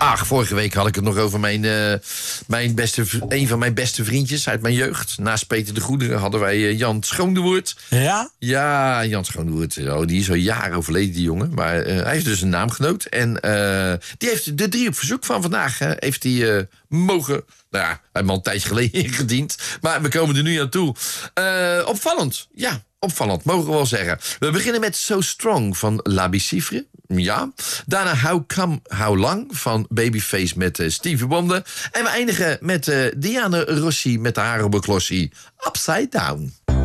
Ach, vorige week had ik het nog over een van mijn beste vriendjes uit mijn jeugd. Naast Peter de Goede hadden wij Jan Schoondewoert. Ja? Ja, Jan Schoondewoert. Die is al jaren overleden, die jongen. Maar hij is dus een naamgenoot. En die heeft de 3 op verzoek van vandaag heeft hij mogen... Nou ja, hij heeft al een tijdje geleden ingediend. Maar we komen er nu aan toe. Opvallend, ja. Opvallend, mogen we wel zeggen. We beginnen met So Strong van La Bicifre. Ja. Daarna How Come, How Long van Babyface met Stevie Wonder. En we eindigen met Diana Rossi met de harenbeklossie Upside Down.